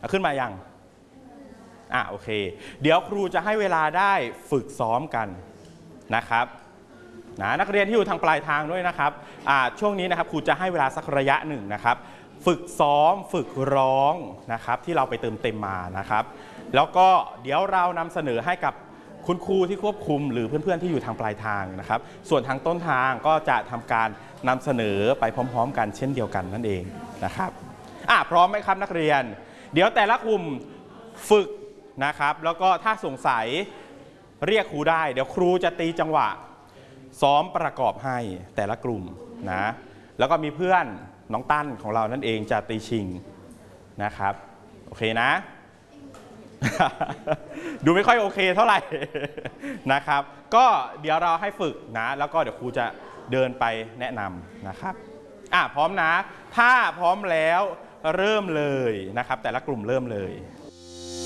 ขึ้นมายังโอเคเดี๋ยวครูจะให้เวลาได้ฝึกซ้อมกันนะครับนักเรียนที่อยู่ทางปลายทางด้วยนะครับช่วงนี้นะครับครูจะให้เวลาสักระยะหนึ่งนะครับฝึกซ้อมฝึกร้องนะครับที่เราไปเติมเต็มมานะครับแล้วก็เดี๋ยวเรานำเสนอให้กับคุณครูที่ควบคุมหรือเพื่อนๆที่อยู่ทางปลายทางนะครับส่วนทางต้นทางก็จะทำการนำเสนอไปพร้อมๆกันเช่นเดียวกันนั่นเองนะครับพร้อมไหมครับนักเรียนเดี๋ยวแต่ละกลุ่มฝึกนะครับแล้วก็ถ้าสงสัยเรียกครูได้เดี๋ยวครูจะตีจังหวะซ้อมประกอบให้แต่ละกลุ่มนะแล้วก็มีเพื่อนน้องตั้นของเรานั่นเองจะตีชิงนะครับโอเคนะ ดูไม่ค่อยโอเคเท่าไหร่ นะครับก็เดี๋ยวเราให้ฝึกนะแล้วก็เดี๋ยวครูจะเดินไปแนะนำนะครับพร้อมนะถ้าพร้อมแล้วเริ่มเลยนะครับแต่ละกลุ่มเริ่มเลย